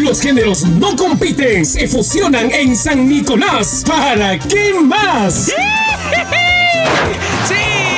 Los géneros no compiten, se fusionan en San Nicolás. ¿Para qué más? ¡Sí!